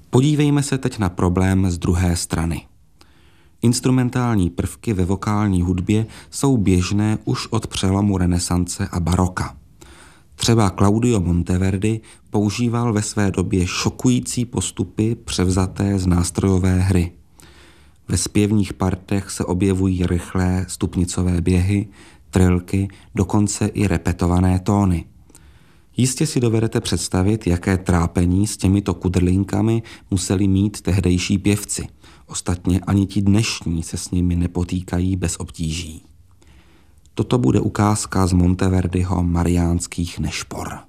Podívejme se teď na problém z druhé strany. Instrumentální prvky ve vokální hudbě jsou běžné už od přelomu renesance a baroka. Třeba Claudio Monteverdi používal ve své době šokující postupy převzaté z nástrojové hry. Ve zpěvních partech se objevují rychlé stupnicové běhy, trilky, dokonce i repetované tóny. Jistě si dovedete představit, jaké trápení s těmito kudrlinkami museli mít tehdejší pěvci. Ostatně ani ti dnešní se s nimi nepotýkají bez obtíží. Toto bude ukázka z Monteverdiho Mariánských nešpor.